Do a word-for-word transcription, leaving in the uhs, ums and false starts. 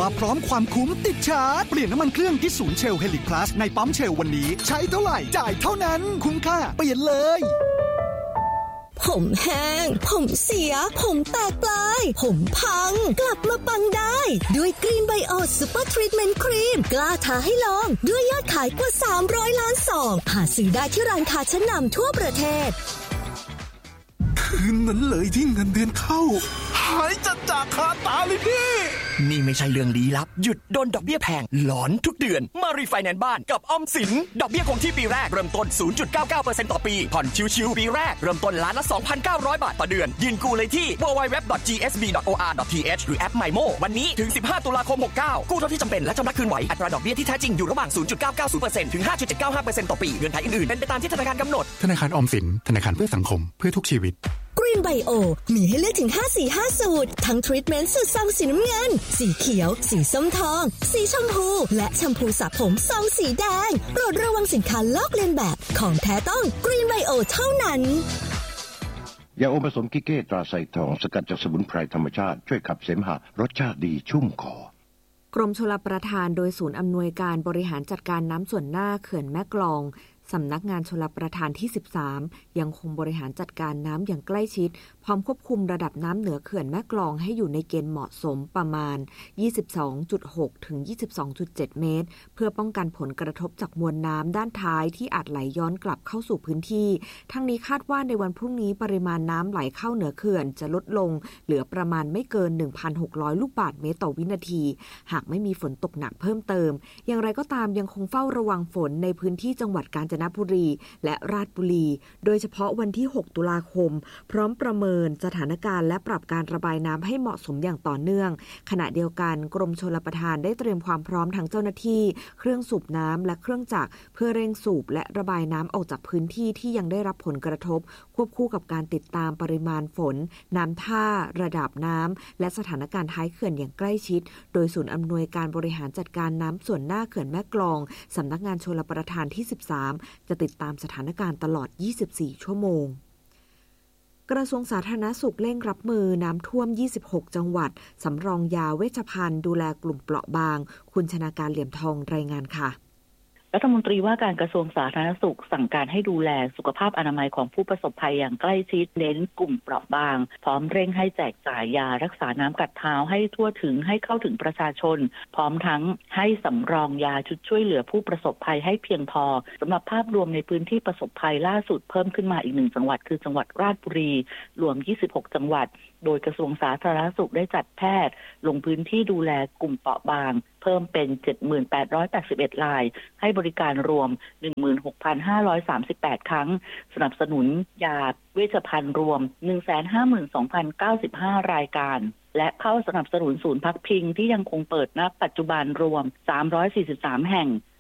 มาพร้อมความคุ้มติดชาร์จเปลี่ยนน้ำมันเครื่องที่ศูนย์เชล Helix Plus ในปั๊มเชลวันนี้ใช้เท่าไหร่จ่ายเท่านั้นคุ้มค่าเปลี่ยนเลยผมแห้งผมเสียผมแตกปลายผมพังกลับมาปังได้ด้วยกรีนไบโอซูเปอร์ทรีทเมนต์ครีมกล้าท้าให้ลองด้วยยอดขายกว่าสามร้อยล้านซองหาซื้อได้ที่ร้านค้าชั้นนำทั่วประเทศคืนนั้นเลยที่เงินเดือนเข้าหายจัดจากคาตาเลยพี่นี่ไม่ใช่เรื่องลี้ลับหยุดโดนดอกเบี้ยแพงหลอนทุกเดือนมารีไฟแนนซ์บ้านกับออมสินดอกเบี้ยคงที่ปีแรกเริ่มต้น ศูนย์จุดเก้าเก้าเปอร์เซ็นต์ ต่อปีผ่อนชิวๆปีแรกเริ่มต้นล้านละ สองพันเก้าร้อย บาทต่อเดือนยื่นกู้เลยที่ ดับเบิลยู ดับเบิลยู ดับเบิลยู ดอท จี เอส บี ดอท โอ อาร์ ดอท ที เอช หรือแอป MyMo วันนี้ถึงสิบห้าตุลาคมหกสิบเก้ากู้เท่าที่จำเป็นและชำระคืนไหวอัตราดอกเบี้ยที่แท้จริงอยู่ระหว่าง ศูนย์จุดเก้าเก้าศูนย์เปอร์เซ็นต์ ถึง ห้าจุดเจ็ดเก้าห้าเปอร์เซ็นต์ ต่อปีเงื่อนไขอื่นๆเป็นไปตามที่ธนาคารกำหนดธนาคารออมสินธนาคารเพื่อสังคมเพื่อทุกชีวิตกรีนไบโอมีให้เลือกถึงห้าสีห้าสูตรทั้งทรีทเมนต์สูตรซองสีน้ำเงินสีเขียวสีส้มทองสีชมพูและแชมพูสระผมซองสีแดงโปรดระวังสินค้าลอกเลียนแบบของแท้ต้องกรีนไบโอเท่านั้นยาอมผสมกิเก้ตราไซทองสกัดจากสมุนไพรธรรมชาติช่วยขับเสมหะรสชาติดีชุ่มคอกรมชลประทานโดยศูนย์อำนวยการบริหารจัดการน้ำส่วนหน้าเขื่อนแม่กลองสำนักงานชลประทานที่สิบสามยังคงบริหารจัดการน้ำอย่างใกล้ชิดพร้อมควบคุมระดับน้ำเหนือเขื่อนแม่กลองให้อยู่ในเกณฑ์เหมาะสมประมาณ ยี่สิบสองจุดหก ถึง ยี่สิบสองจุดเจ็ด เมตรเพื่อป้องกันผลกระทบจากมวลน้ำด้านท้ายที่อาจไหลย้อนกลับเข้าสู่พื้นที่ทั้งนี้คาดว่าในวันพรุ่งนี้ปริมาณน้ำไหลเข้าเหนือเขื่อนจะลดลงเหลือประมาณไม่เกิน หนึ่งพันหกร้อย ลูกบาศก์เมตรต่อวินาทีหากไม่มีฝนตกหนักเพิ่มเติมอย่างไรก็ตามยังคงเฝ้าระวังฝนในพื้นที่จังหวัดกาญจนบุรีและราชบุรีโดยเฉพาะวันที่หกตุลาคมพร้อมประเมินสถานการณ์และปรับการระบายน้ำให้เหมาะสมอย่างต่อเนื่องขณะเดียวกันกรมชลประทานได้เตรียมความพร้อมทั้งเจ้าหน้าที่เครื่องสูบน้ำและเครื่องจักรเพื่อเร่งสูบและระบายน้ำออกจากพื้นที่ที่ยังได้รับผลกระทบควบคู่กับการติดตามปริมาณฝนน้ำท่าระดับน้ำและสถานการณ์ท้ายเขื่อนอย่างใกล้ชิดโดยศูนย์อำนวยการบริหารจัดการน้ำส่วนหน้าเขื่อนแม่กลองสำนักงานชลประทานที่สิบสามจะติดตามสถานการณ์ตลอดยี่สิบสี่ชั่วโมงกระทรวงสาธารณสุขเร่งรับมือน้ำท่วมยี่สิบหกจังหวัดสำรองยาเวชภัณฑ์ดูแลกลุ่มเปราะบางคุณชนาการเหลี่ยมทองรายงานค่ะรัฐมนตรีว่าการกระทรวงสาธารณสุขสั่งการให้ดูแลสุขภาพอนามัยของผู้ประสบภัยอย่างใกล้ชิดเน้นกลุ่มเปราะบางพร้อมเร่งให้แจกจ่ายยารักษาน้ำกัดเท้าให้ทั่วถึงให้เข้าถึงประชาชนพร้อมทั้งให้สำรองยาชุดช่วยเหลือผู้ประสบภัยให้เพียงพอสำหรับภาพรวมในพื้นที่ประสบภัยล่าสุดเพิ่มขึ้นมาอีกหนึ่งจังหวัดคือจังหวัดราชบุรีรวมยี่สิบหกจังหวัดโดยกระทรวงสาธารณสุขได้จัดแพทย์ลงพื้นที่ดูแลกลุ่มเปราะบางเพิ่มเป็น เจ็ดหมื่นแปดร้อยแปดสิบเอ็ด รายให้บริการรวม หนึ่งหมื่นหกพันห้าร้อยสามสิบแปด ครั้งสนับสนุนยาเวชภัณฑ์รวม หนึ่งแสนห้าหมื่นสองพันเก้าสิบห้า รายการและเข้าสนับสนุนศูนย์พักพิงที่ยังคงเปิดณปัจจุบันรวมสามร้อยสี่สิบสามแห่ง